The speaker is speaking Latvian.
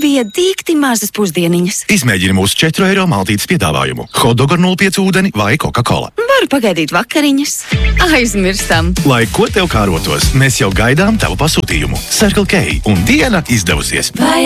bija dīkti mazas pusdieniņas. Izmēģini mūsu 4 eiro maltītes piedāvājumu. Hotdog ar 0,5 ūdeni vai Coca-Cola. Varu pagaidīt vakariņas. Aizmirstam. Lai ko tev kārotos, mēs jau gaidām tavu pasūtījumu. Circle K un diena izdevusies. Vai